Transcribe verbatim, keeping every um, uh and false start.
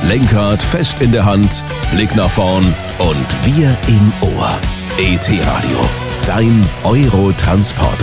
Lenkrad fest in der Hand, Blick nach vorn und wir im Ohr. E T Radio, dein Euro-Transport.